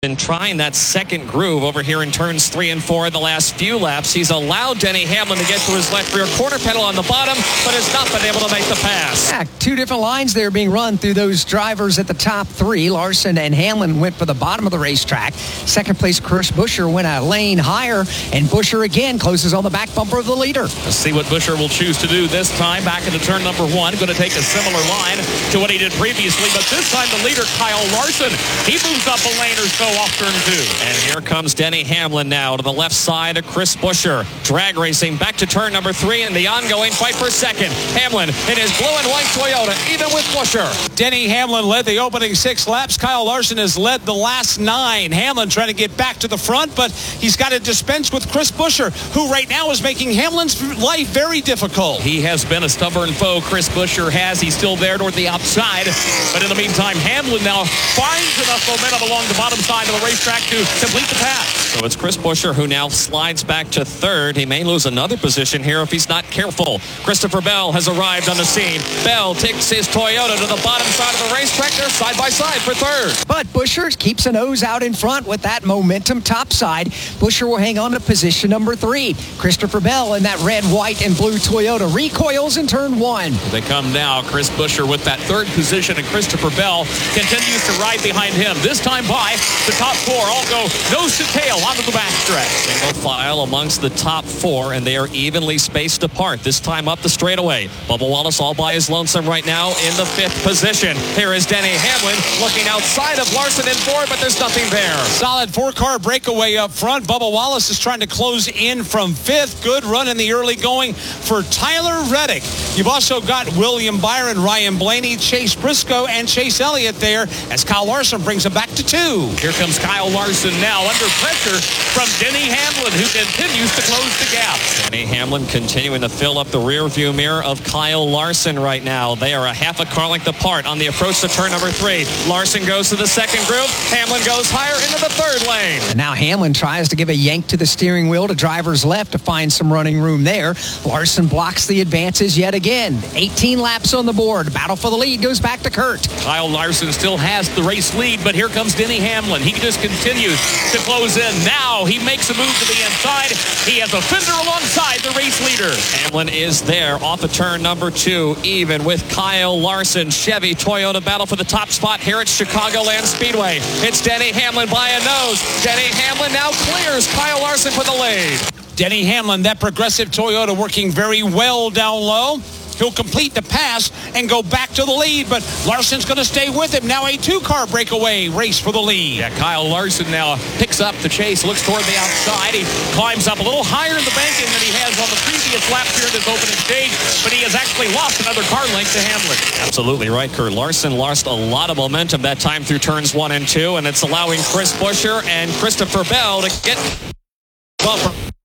been trying that second groove over here in turns 3 and 4 the last few laps. He's allowed Denny Hamlin to get to his left rear quarter pedal on the bottom, but has not been able to make the pass. Yeah, two different lines there being run through those drivers at the top three. Larson and Hamlin went for the bottom of the racetrack. Second place, Chris Buescher went a lane higher, and Buescher again closes on the back bumper of the leader. Let's see what Buescher will choose to do this time. Back into turn number 1, going to take a similar line to what he did previously, but this time the leader, Kyle Larson, he moves up a lane or so off turn 2. And here comes Denny Hamlin now to the left side of Chris Buescher. Drag racing back to turn number 3 in the ongoing fight for second. Hamlin in his blue and white Toyota, even with Buescher. Denny Hamlin led the opening 6 laps. Kyle Larson has led the last 9. Hamlin trying to get back to the front, but he's got to dispense with Chris Buescher, who right now is making Hamlin's life very difficult. He has been a stubborn foe, Chris Buescher has. He's still there toward the outside. But in the meantime, Hamlin now finds enough momentum along the bottom side of the racetrack to complete the pass. So it's Chris Buescher who now slides back to third. He may lose another position here if he's not careful. Christopher Bell has arrived on the scene. Bell takes his Toyota to the bottom side of the racetrack. They're side by side for third. But Buescher keeps a nose out in front with that momentum topside. Buescher will hang on to position number 3. Christopher Bell in that red, white, and blue Toyota recoils in turn 1. They come now. Chris Buescher with that third position, and Christopher Bell continues to ride behind him. This time by the top 4. All go nose to tail onto the backstretch. Single file amongst the top 4, and they are evenly spaced apart. This time up the straightaway. Bubba Wallace all by his lonesome right now in the 5th position. Here is Denny Hamlin looking outside of Larson in 4, but there's nothing there. Solid 4-car breakaway up front. Bubba Wallace is trying to close in from 5th. Good run in the early going for Tyler Reddick. You've also got William Byron, Ryan Blaney, Chase Briscoe, and Chase Elliott there as Kyle Larson brings him back to 2. Here comes Kyle Larson now under pressure from Denny Hamlin, who continues to close the gap. Denny Hamlin continuing to fill up the rear view mirror of Kyle Larson right now. They are a half a car length apart on the approach to turn number 3. Larson goes to the second groove. Hamlin goes higher into the third lane. And now Hamlin tries to give a yank to the steering wheel to driver's left to find some running room there. Larson blocks the advances yet again. 18 laps on the board. Battle for the lead goes back to Kurt. Kyle Larson still has the race lead, but here comes Denny Hamlin. He just continues to close in. Now he makes a move to the inside. He has a fender alongside the race leader. Hamlin is there off of turn number 2, even with Kyle Larson. Chevy Toyota battle for the top spot here at Chicagoland Speedway. It's Denny Hamlin by a nose. Denny Hamlin now clears Kyle Larson for the lead. Denny Hamlin, that progressive Toyota, working very well down low. He'll complete the pass and go back to the lead, but Larson's going to stay with him. Now a 2-car breakaway race for the lead. Yeah, Kyle Larson now picks up the chase, looks toward the outside. He climbs up a little higher in the banking than he has on the previous lap here in this opening stage, but he has actually lost another car length to Hamlin. Absolutely right, Kurt. Larson lost a lot of momentum that time through turns 1 and 2, and it's allowing Chris Buescher and Christopher Bell to get bumper.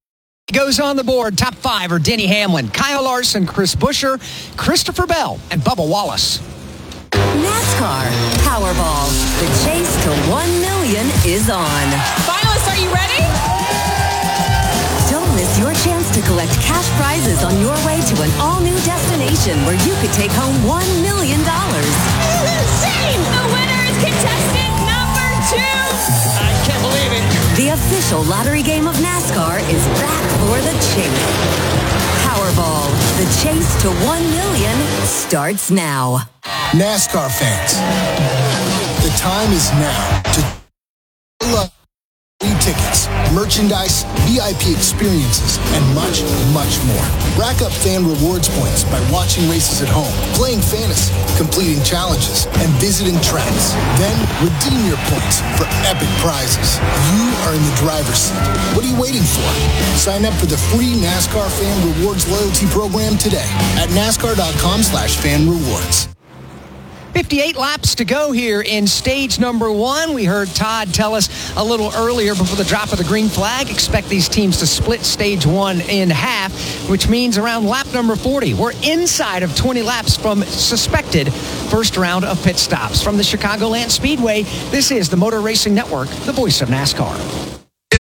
Goes on the board. Top 5 are Denny Hamlin, Kyle Larson, Chris Buescher, Christopher Bell, and Bubba Wallace. NASCAR Powerball. The chase to 1 million is on. Finalists, are you ready? Don't miss your chance to collect cash prizes on your way to an all-new destination where you could take home $1 million. This is insane! The winner is contestant number 2. I can't believe it. The official lottery game of NASCAR is back for the chase. Powerball, the chase to 1 million starts now. NASCAR fans, the time is now to love free tickets, merchandise, VIP experiences, and much, much more. Rack up fan rewards points by watching races at home, playing fantasy, completing challenges, and visiting tracks. Then redeem your points for epic prizes. You are in the driver's seat. What are you waiting for? Sign up for the free NASCAR Fan Rewards loyalty program today at NASCAR.com/fan rewards. 58 laps to go here in stage number 1. We heard Todd tell us a little earlier before the drop of the green flag, expect these teams to split stage 1 in half, which means around lap number 40. We're inside of 20 laps from suspected first round of pit stops. From the Chicagoland Speedway, this is the Motor Racing Network, the voice of NASCAR.